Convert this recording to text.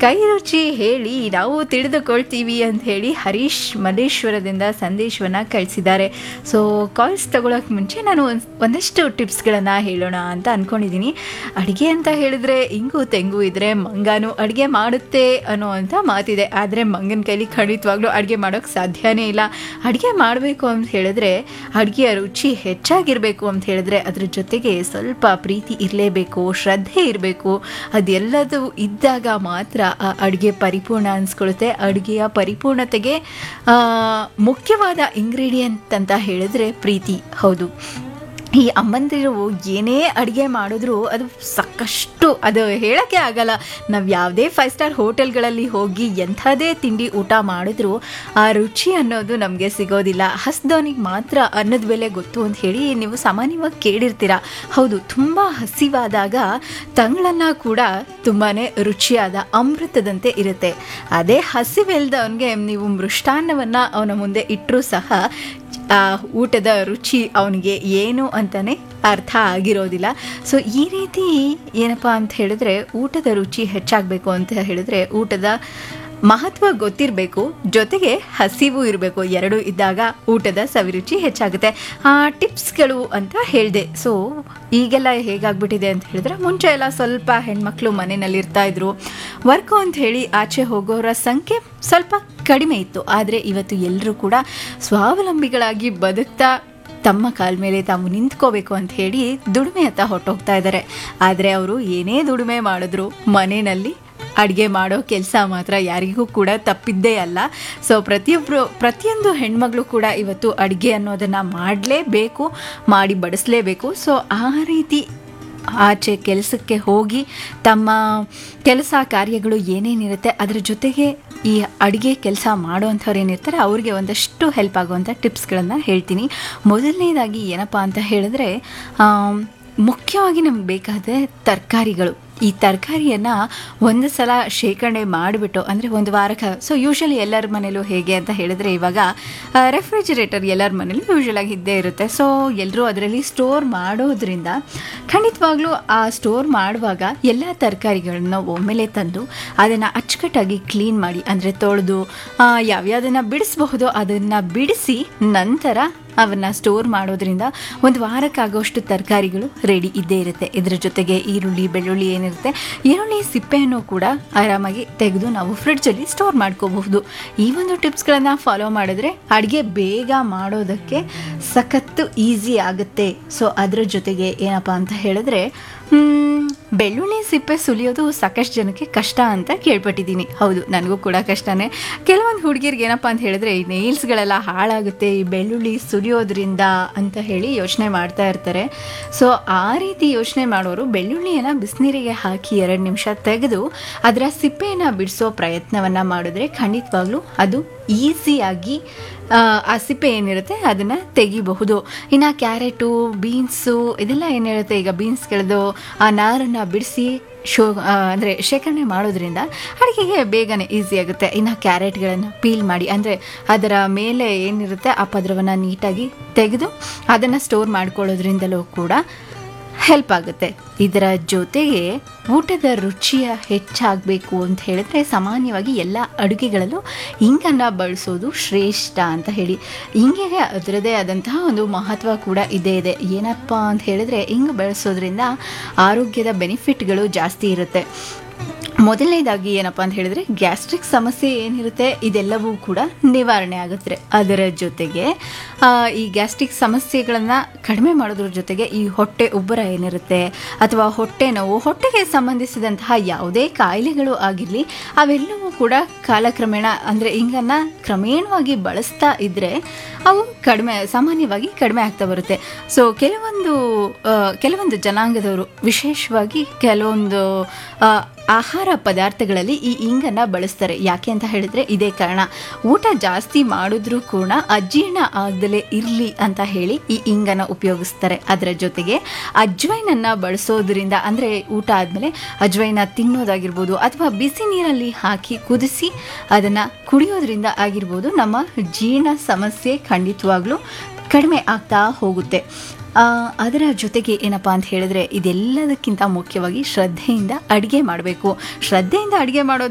ಕೈ ರುಚಿ ಹೇಳಿ ನಾವು ತಿಳಿದುಕೊಳ್ತೀವಿ ಅಂತ ಹೇಳಿ ಹರೀಶ್ ಮಲ್ಲೇಶ್ವರದಿಂದ ಸಂದೇಶವನ್ನು ಕಳಿಸಿದ್ದಾರೆ. ಸೊ ಕಾಲ್ಸ್ ತಗೊಳ್ಳೋಕೆ ಮುಂಚೆ ನಾನು ಒಂದಷ್ಟು ಟಿಪ್ಸ್ಗಳನ್ನು ಹೇಳೋಣ ಅಂತ ಅಂದ್ಕೊಂಡಿದ್ದೀನಿ. ಅಡುಗೆ ಅಂತ ಹೇಳಿದ್ರೆ ಇಂಗು ತೆಂಗು ಇದ್ದರೆ ಮಂಗನೂ ಅಡುಗೆ ಮಾಡುತ್ತೆ ಅನ್ನೋವಂಥ ಮಾತಿದೆ. ಆದರೆ ಮಂಗನ ಕೈಲಿ ಖಂಡಿತವಾಗ್ಲೂ ಅಡುಗೆ ಮಾಡೋಕ್ಕೆ ಸಾಧ್ಯನೇ ಇಲ್ಲ. ಅಡುಗೆ ಮಾಡಬೇಕು ಅಂತ ಹೇಳಿದ್ರೆ ಅಡುಗೆಯ ರುಚಿ ಹೆಚ್ಚಾಗಿರಬೇಕು ಅಂತ ಹೇಳಿದ್ರೆ ಅದ್ರ ಜೊತೆಗೆ ಸ್ವಲ್ಪ ಪ್ರೀತಿ ಇರಲೇಬೇಕು, ಶ್ರದ್ಧೆ ಇರಬೇಕು. ಅದೆಲ್ಲದೂ ಇದ್ದಾಗ ಮಾತ್ರ ಆ ಅಡುಗೆ ಪರಿಪೂರ್ಣ ಅನಿಸ್ಕೊಳ್ಳುತ್ತೆ. ಅಡುಗೆಯ ಪರಿಪೂರ್ಣತೆಗೆ ಮುಖ್ಯವಾದ ಇಂಗ್ರೀಡಿಯೆಂಟ್ ಅಂತ ಹೇಳಿದ್ರೆ ಪ್ರೀತಿ. ಹೌದು, ಈ ಅಮ್ಮಂದಿರು ಏನೇ ಅಡುಗೆ ಮಾಡಿದ್ರೂ ಅದು ಸಾಕಷ್ಟು, ಅದು ಹೇಳೋಕ್ಕೆ ಆಗಲ್ಲ. ನಾವು ಯಾವುದೇ 5 ಸ್ಟಾರ್ ಹೋಟೆಲ್ಗಳಲ್ಲಿ ಹೋಗಿ ಎಂಥದೇ ತಿಂಡಿ ಊಟ ಮಾಡಿದ್ರೂ ಆ ರುಚಿ ಅನ್ನೋದು ನಮಗೆ ಸಿಗೋದಿಲ್ಲ. ಹಸ್ದವನಿಗೆ ಮಾತ್ರ ಅನ್ನದ ಬೆಲೆ ಗೊತ್ತು ಅಂತ ಹೇಳಿ ನೀವು ಸಾಮಾನ್ಯವಾಗಿ ಕೇಳಿರ್ತೀರ. ಹೌದು, ತುಂಬ ಹಸಿವಾದಾಗ ತಂಗಳನ್ನು ಕೂಡ ತುಂಬಾ ರುಚಿಯಾದ ಅಮೃತದಂತೆ ಇರುತ್ತೆ. ಅದೇ ಹಸಿವಿಲ್ದವನಿಗೆ ನೀವು ಮೃಷ್ಟಾನ್ನವನ್ನು ಅವನ ಮುಂದೆ ಇಟ್ಟರೂ ಸಹ ಆ ಊಟದ ರುಚಿ ಅವನಿಗೆ ಏನು ಅಂತಲೇ ಅರ್ಥ ಆಗಿರೋದಿಲ್ಲ. ಸೊ ಈ ರೀತಿ ಏನಪ್ಪ ಅಂತ ಹೇಳಿದ್ರೆ ಊಟದ ರುಚಿ ಹೆಚ್ಚಾಗಬೇಕು ಅಂತ ಹೇಳಿದ್ರೆ ಊಟದ ಮಹತ್ವ ಗೊತ್ತಿರಬೇಕು, ಜೊತೆಗೆ ಹಸಿವು ಇರಬೇಕು. ಎರಡೂ ಇದ್ದಾಗ ಊಟದ ಸವಿರುಚಿ ಹೆಚ್ಚಾಗುತ್ತೆ. ಆ ಟಿಪ್ಸ್ಗಳು ಅಂತ ಹೇಳಿದೆ. ಸೊ ಈಗೆಲ್ಲ ಹೇಗಾಗ್ಬಿಟ್ಟಿದೆ ಅಂತ ಹೇಳಿದ್ರೆ ಮುಂಚೆ ಎಲ್ಲ ಸ್ವಲ್ಪ ಹೆಣ್ಮಕ್ಳು ಮನೆಯಲ್ಲಿ ಇರ್ತಾಯಿದ್ರು. ವರ್ಕು ಅಂತ ಹೇಳಿ ಆಚೆ ಹೋಗೋರ ಸಂಖ್ಯೆ ಸ್ವಲ್ಪ ಕಡಿಮೆ ಇತ್ತು. ಆದರೆ ಇವತ್ತು ಎಲ್ಲರೂ ಕೂಡ ಸ್ವಾವಲಂಬಿಗಳಾಗಿ ಬದುಕ್ತಾ ತಮ್ಮ ಕಾಲ ಮೇಲೆ ತಾವು ನಿಂತ್ಕೋಬೇಕು ಅಂತ ಹೇಳಿ ದುಡಿಮೆಯತ್ತ ಹೊರಟೋಗ್ತಾ ಇದ್ದಾರೆ. ಆದರೆ ಅವರು ಏನೇ ದುಡಿಮೆ ಮಾಡಿದ್ರು ಮನೆಯಲ್ಲಿ ಅಡುಗೆ ಮಾಡೋ ಕೆಲಸ ಮಾತ್ರ ಯಾರಿಗೂ ಕೂಡ ತಪ್ಪಿದ್ದೇ ಅಲ್ಲ. ಸೊ ಪ್ರತಿಯೊಂದು ಹೆಣ್ಮಗಳು ಕೂಡ ಇವತ್ತು ಅಡುಗೆ ಅನ್ನೋದನ್ನು ಮಾಡಲೇಬೇಕು, ಮಾಡಿ ಬಡಿಸಲೇಬೇಕು. ಸೊ ಆ ರೀತಿ ಆಚೆ ಕೆಲಸಕ್ಕೆ ಹೋಗಿ ತಮ್ಮ ಕೆಲಸ ಕಾರ್ಯಗಳು ಏನೇನಿರುತ್ತೆ ಅದರ ಜೊತೆಗೆ ಈ ಅಡುಗೆ ಕೆಲಸ ಮಾಡೋವಂಥವ್ರು ಏನಿರ್ತಾರೆ ಅವ್ರಿಗೆ ಒಂದಷ್ಟು ಹೆಲ್ಪ್ ಆಗುವಂಥ ಟಿಪ್ಸ್ಗಳನ್ನು ಹೇಳ್ತೀನಿ. ಮೊದಲನೇದಾಗಿ ಏನಪ್ಪ ಅಂತ ಹೇಳಿದ್ರೆ ಮುಖ್ಯವಾಗಿ ನಮ್ಗೆ ಬೇಕಾದರೆ ತರಕಾರಿಗಳು. ಈ ತರಕಾರಿಯನ್ನು ಒಂದು ಸಲ ಶೇಖರಣೆ ಮಾಡಿಬಿಟ್ಟು ಅಂದರೆ ಒಂದು ವಾರಕ್ಕೆ, ಸೊ ಯೂಶ್ವಲಿ ಎಲ್ಲರ ಮನೇಲೂ ಹೇಗೆ ಅಂತ ಹೇಳಿದ್ರೆ ಇವಾಗ ರೆಫ್ರಿಜಿರೇಟರ್ ಎಲ್ಲರ ಮನೇಲೂ ಯೂಶ್ವಲಾಗಿ ಇದ್ದೇ ಇರುತ್ತೆ. ಸೊ ಎಲ್ಲರೂ ಅದರಲ್ಲಿ ಸ್ಟೋರ್ ಮಾಡೋದ್ರಿಂದ ಖಂಡಿತವಾಗ್ಲೂ ಆ ಸ್ಟೋರ್ ಮಾಡುವಾಗ ಎಲ್ಲ ತರಕಾರಿಗಳನ್ನ ಒಮ್ಮೆಲೆ ತಂದು ಅದನ್ನು ಅಚ್ಚುಕಟ್ಟಾಗಿ ಕ್ಲೀನ್ ಮಾಡಿ, ಅಂದರೆ ತೊಳೆದು ಯಾವ್ಯಾವುದನ್ನು ಬಿಡಿಸಬಹುದೋ ಅದನ್ನು ಬಿಡಿಸಿ ನಂತರ ಅವನ್ನ ಸ್ಟೋರ್ ಮಾಡೋದ್ರಿಂದ ಒಂದು ವಾರಕ್ಕಾಗೋಷ್ಟು ತರಕಾರಿಗಳು ರೆಡಿ ಇದ್ದೇ ಇರುತ್ತೆ. ಇದರ ಜೊತೆಗೆ ಈರುಳ್ಳಿ, ಬೆಳ್ಳುಳ್ಳಿ ಏನಿರುತ್ತೆ, ಈರುಳ್ಳಿ ಸಿಪ್ಪೆಯನ್ನು ಕೂಡ ಆರಾಮಾಗಿ ತೆಗೆದು ನಾವು ಫ್ರಿಡ್ಜಲ್ಲಿ ಸ್ಟೋರ್ ಮಾಡ್ಕೋಬಹುದು. ಈ ಒಂದು ಟಿಪ್ಸ್ಗಳನ್ನು ಫಾಲೋ ಮಾಡಿದ್ರೆ ಅಡುಗೆ ಬೇಗ ಮಾಡೋದಕ್ಕೆ ಸಖತ್ತು ಈಸಿ ಆಗುತ್ತೆ. ಸೊ ಅದರ ಜೊತೆಗೆ ಏನಪ್ಪ ಅಂತ ಹೇಳಿದ್ರೆ ಬೆಳ್ಳುಳ್ಳಿ ಸಿಪ್ಪೆ ಸುಲಿಯೋದು ಸಾಕಷ್ಟು ಜನಕ್ಕೆ ಕಷ್ಟ ಅಂತ ಕೇಳ್ಪಟ್ಟಿದ್ದೀನಿ. ಹೌದು, ನನಗೂ ಕೂಡ ಕಷ್ಟನೇ. ಕೆಲವೊಂದು ಹುಡುಗಿರಿಗೆ ಏನಪ್ಪ ಅಂತ ಹೇಳಿದ್ರೆ ಈ ನೇಲ್ಸ್ಗಳೆಲ್ಲ ಹಾಳಾಗುತ್ತೆ ಈ ಬೆಳ್ಳುಳ್ಳಿ ಸುಲಿಯೋದ್ರಿಂದ ಅಂತ ಹೇಳಿ ಯೋಚನೆ ಮಾಡ್ತಾ ಇರ್ತಾರೆ. ಸೊ ಆ ರೀತಿ ಯೋಚನೆ ಮಾಡೋರು ಬೆಳ್ಳುಳ್ಳಿಯನ್ನು ಬಿಸಿನೀರಿಗೆ ಹಾಕಿ 2 ನಿಮಿಷ ತೆಗೆದು ಅದರ ಸಿಪ್ಪೆಯನ್ನು ಬಿಡಿಸೋ ಪ್ರಯತ್ನವನ್ನು ಮಾಡಿದ್ರೆ ಖಂಡಿತವಾಗ್ಲೂ ಅದು ಈಸಿಯಾಗಿ ಆ ಸಿಪ್ಪೆ ಏನಿರುತ್ತೆ ಅದನ್ನು ತೆಗಿಬಹುದು. ಇನ್ನು ಕ್ಯಾರೆಟು, ಬೀನ್ಸು ಇದೆಲ್ಲ ಏನಿರುತ್ತೆ, ಈಗ ಬೀನ್ಸ್ಗಳದ್ದು ಆ ನಾರನ್ನು ಬಿಡಿಸಿ ಅಂದರೆ ಶೇಖರಣೆ ಮಾಡೋದ್ರಿಂದ ಅಡುಗೆಗೆ ಬೇಗನೆ ಈಸಿ ಆಗುತ್ತೆ. ಇನ್ನು ಕ್ಯಾರೆಟ್ಗಳನ್ನು ಪೀಲ್ ಮಾಡಿ, ಅಂದರೆ ಅದರ ಮೇಲೆ ಏನಿರುತ್ತೆ ಆ ಪದರವನ್ನು ನೀಟಾಗಿ ತೆಗೆದು ಅದನ್ನು ಸ್ಟೋರ್ ಮಾಡ್ಕೊಳ್ಳೋದ್ರಿಂದಲೂ ಕೂಡ ಹೆಲ್ಪ್ ಆಗುತ್ತೆ. ಇದರ ಜೊತೆಗೆ ಊಟದ ರುಚಿಯ ಹೆಚ್ಚಾಗಬೇಕು ಅಂತ ಹೇಳಿದ್ರೆ ಸಾಮಾನ್ಯವಾಗಿ ಎಲ್ಲ ಅಡುಗೆಗಳಲ್ಲೂ ಇಂಗನ್ನು ಬಳಸೋದು ಶ್ರೇಷ್ಠ ಅಂತ ಹೇಳಿ. ಇಂಗಿಗೆ ಅದರದೇ ಆದಂತಹ ಒಂದು ಮಹತ್ವ ಕೂಡ ಇದೇ ಇದೆ. ಏನಪ್ಪ ಅಂತ ಹೇಳಿದ್ರೆ ಇಂಗು ಬಳಸೋದ್ರಿಂದ ಆರೋಗ್ಯದ ಬೆನಿಫಿಟ್ಗಳು ಜಾಸ್ತಿ ಇರುತ್ತೆ. ಮೊದಲನೇದಾಗಿ ಏನಪ್ಪ ಅಂತ ಹೇಳಿದ್ರೆ ಗ್ಯಾಸ್ಟ್ರಿಕ್ ಸಮಸ್ಯೆ ಏನಿರುತ್ತೆ ಇದೆಲ್ಲವೂ ಕೂಡ ನಿವಾರಣೆ ಆಗುತ್ತೆ. ಅದರ ಜೊತೆಗೆ ಈ ಗ್ಯಾಸ್ಟ್ರಿಕ್ ಸಮಸ್ಯೆಗಳನ್ನು ಕಡಿಮೆ ಮಾಡೋದ್ರ ಜೊತೆಗೆ ಈ ಹೊಟ್ಟೆ ಉಬ್ಬರ ಏನಿರುತ್ತೆ ಅಥವಾ ಹೊಟ್ಟೆ ನೋವು, ಹೊಟ್ಟೆಗೆ ಸಂಬಂಧಿಸಿದಂತಹ ಯಾವುದೇ ಕಾಯಿಲೆಗಳು ಆಗಿರಲಿ ಅವೆಲ್ಲವೂ ಕೂಡ ಕಾಲಕ್ರಮೇಣ ಅಂದರೆ ಇಂಗನ್ನು ಕ್ರಮೇಣವಾಗಿ ಬಳಸ್ತಾ ಇದ್ದರೆ ಅವು ಸಾಮಾನ್ಯವಾಗಿ ಕಡಿಮೆ ಆಗ್ತಾ ಬರುತ್ತೆ. ಸೊ ಕೆಲವೊಂದು ಜನಾಂಗದವರು ವಿಶೇಷವಾಗಿ ಕೆಲವೊಂದು ಆಹಾರ ಪದಾರ್ಥಗಳಲ್ಲಿ ಈ ಇಂಗನ್ನು ಬಳಸ್ತಾರೆ. ಯಾಕೆ ಅಂತ ಹೇಳಿದ್ರೆ ಇದೇ ಕಾರಣ. ಊಟ ಜಾಸ್ತಿ ಮಾಡಿದ್ರೂ ಕೂಡ ಅಜೀರ್ಣ ಆಗದಲೇ ಇರಲಿ ಅಂತ ಹೇಳಿ ಈ ಇಂಗನ್ನು ಉಪಯೋಗಿಸ್ತಾರೆ. ಅದರ ಜೊತೆಗೆ ಅಜ್ವೈನನ್ನು ಬಳಸೋದ್ರಿಂದ, ಅಂದರೆ ಊಟ ಆದಮೇಲೆ ಅಜ್ವೈನ ತಿನ್ನೋದಾಗಿರ್ಬೋದು ಅಥವಾ ಬಿಸಿ ನೀರಲ್ಲಿ ಹಾಕಿ ಕುದಿಸಿ ಅದನ್ನು ಕುಡಿಯೋದ್ರಿಂದ ಆಗಿರ್ಬೋದು ನಮ್ಮ ಜೀರ್ಣ ಸಮಸ್ಯೆ ಖಂಡಿತವಾಗ್ಲೂ ಕಡಿಮೆ ಆಗ್ತಾ ಹೋಗುತ್ತೆ. ಅದರ ಜೊತೆಗೆ ಏನಪ್ಪ ಅಂತ ಹೇಳಿದ್ರೆ ಇದೆಲ್ಲದಕ್ಕಿಂತ ಮುಖ್ಯವಾಗಿ ಶ್ರದ್ಧೆಯಿಂದ ಅಡುಗೆ ಮಾಡಬೇಕು. ಶ್ರದ್ಧೆಯಿಂದ ಅಡುಗೆ ಮಾಡೋದು